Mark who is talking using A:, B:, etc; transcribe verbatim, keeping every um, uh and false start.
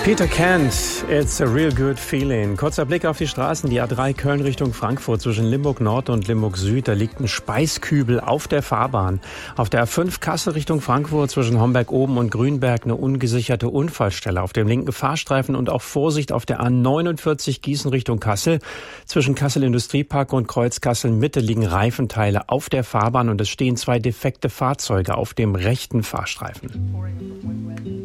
A: Peter Kent, it's a real good feeling. Kurzer Blick auf die Straßen, die A drei Köln Richtung Frankfurt zwischen Limburg Nord und Limburg Süd. Da liegt ein Speiskübel auf der Fahrbahn. Auf der A fünf Kassel Richtung Frankfurt zwischen Homberg oben und Grünberg eine ungesicherte Unfallstelle auf dem linken Fahrstreifen und auch Vorsicht auf der A neunundvierzig Gießen Richtung Kassel. Zwischen Kassel Industriepark und Kreuz Kassel Mitte liegen Reifenteile auf der Fahrbahn und es stehen zwei defekte Fahrzeuge auf dem rechten Fahrstreifen.